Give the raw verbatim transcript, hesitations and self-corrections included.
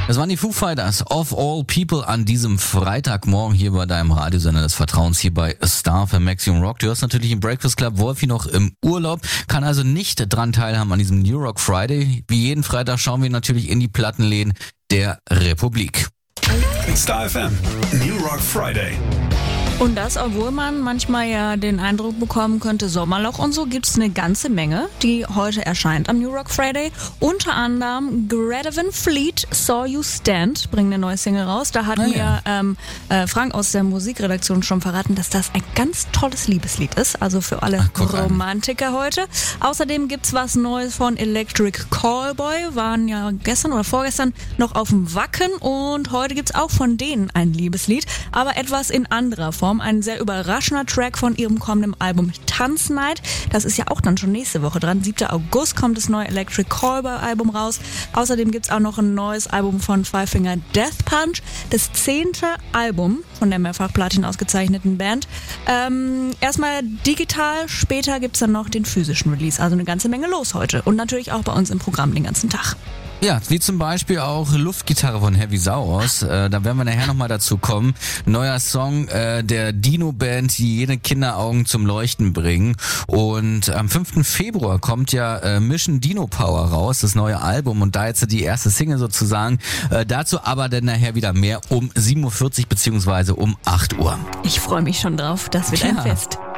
Das waren die Foo Fighters of all people an diesem Freitagmorgen hier bei deinem Radiosender des Vertrauens hier bei Star für Maximum Rock. Du hörst natürlich im Breakfast Club Wolfi noch im Urlaub, kann also nicht dran teilhaben an diesem New Rock Friday. Wie jeden Freitag schauen wir natürlich in die Plattenläden der Republik. Star F M, New Rock Friday. Und das, obwohl man manchmal ja den Eindruck bekommen könnte, Sommerloch und so, gibt's eine ganze Menge, die heute erscheint am New Rock Friday. Unter anderem Greta Van Fleet, Saw You Stand, bringen eine neue Single raus. Da hat ah, mir ja. ähm, äh, Frank aus der Musikredaktion schon verraten, dass das ein ganz tolles Liebeslied ist. Also für alle Ach, Romantiker heute. Außerdem gibt's was Neues von Electric Callboy. Waren ja gestern oder vorgestern noch auf dem Wacken. Und heute gibt's auch von denen ein Liebeslied. Aber etwas in anderer Form. Ein sehr überraschender Track von ihrem kommenden Album Tanznight. Das ist ja auch dann schon nächste Woche dran. siebter August kommt das neue Electric Callboy Album raus. Außerdem gibt's auch noch ein neues Album von Five Finger Death Punch. Das zehnte Album von der mehrfach Platin ausgezeichneten Band. Ähm, erstmal digital, später gibt's dann noch den physischen Release. Also eine ganze Menge los heute. Und natürlich auch bei uns im Programm den ganzen Tag. Ja, wie zum Beispiel auch Luftgitarre von Heavy Saurus. Äh, da werden wir nachher nochmal dazu kommen. Neuer Song äh, der Dino-Band, die jede Kinderaugen zum Leuchten bringen. Und am fünften Februar kommt ja äh, Mission Dino Power raus, das neue Album. Und da jetzt die erste Single sozusagen. Äh, dazu aber dann nachher wieder mehr um sieben Uhr vierzig beziehungsweise um acht Uhr. Ich freue mich schon drauf. Das wird ein Ja. Fest.